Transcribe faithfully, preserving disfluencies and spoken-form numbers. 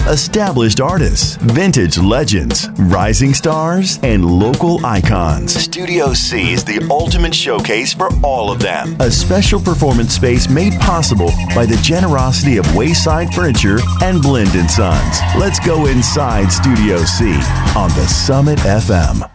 established artists, vintage legends, rising stars, and local icons. Studio C is the ultimate showcase for all of them. A special performance space made possible by the generosity of Wayside Furniture and Blend and Sons. Let's go inside Studio C on the Summit F M.